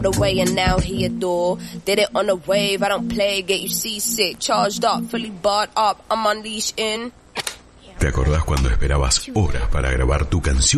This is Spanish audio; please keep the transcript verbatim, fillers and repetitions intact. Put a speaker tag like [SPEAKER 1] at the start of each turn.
[SPEAKER 1] away and now he adore. Did it on a wave, I don't play, get you seasick. Charged up, fully barred up, I'm unleashed in.
[SPEAKER 2] ¿Te acordás cuando esperabas horas para grabar tu canción?